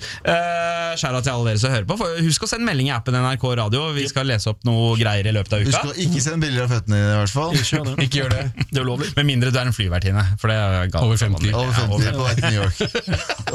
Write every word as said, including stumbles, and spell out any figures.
uh, Skjæra til alle dere som hører på. Husk å sende melding i appen N R K Radio. Vi skal lese opp noe greier i løpet av uka. Husk å ikke sende bilder av føttene i hvert fall. Ikke gjør det. Ikke gjør det. Det er ulovlig. Med mindre du er en flyvertinne, for det er galt. Over femti. Over femti på vei til New York.